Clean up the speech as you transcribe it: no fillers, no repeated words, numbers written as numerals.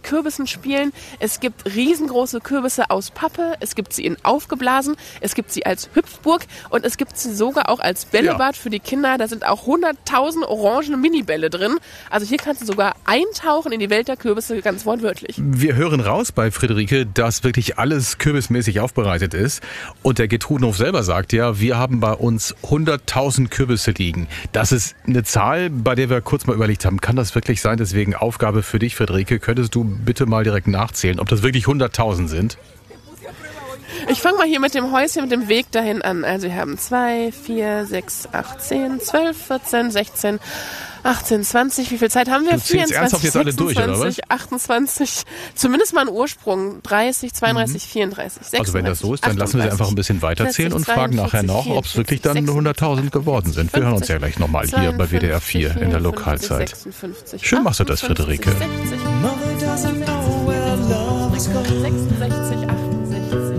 Kürbissen spielen. Es gibt riesengroße Kürbisse aus Pappe, es gibt sie in aufgeblasen, es gibt sie als Hüpfburg und es gibt sie sogar auch als Bällebad für die Kinder. Da sind auch 100.000 orangene Minibälle drin. Also hier kannst du sogar eintauchen in die Welt der Kürbisse, ganz wortwörtlich. Wir hören raus bei Friederike, dass wirklich alles kürbismäßig aufbereitet ist. Und der Gertrudenhof selber sagt ja, wir haben bei uns 100.000 Kürbisse liegen. Das ist eine Zahl, bei der wir kurz mal überlegt haben, kann das wirklich sein? Deswegen Aufgabe für dich, Friederike. Könntest du bitte mal direkt nachzählen, ob das wirklich 100.000 sind? Ich fange mal hier mit dem Häuschen, mit dem Weg dahin an. Also wir haben 2, 4, 6, 8, 10, 12, 14, 16, 18, 20. Wie viel Zeit haben wir? Du zählst ernsthaft jetzt alle durch, oder was? 28, zumindest mal einen Ursprung. 30, 32, 34, 36. Also wenn das so ist, dann lassen wir sie einfach ein bisschen weiterzählen und fragen nachher noch, ob es wirklich dann 100.000 geworden sind. Wir hören uns ja gleich nochmal hier bei WDR 4 in der Lokalzeit. 56, Schön machst du das, Friederike. 60, 66,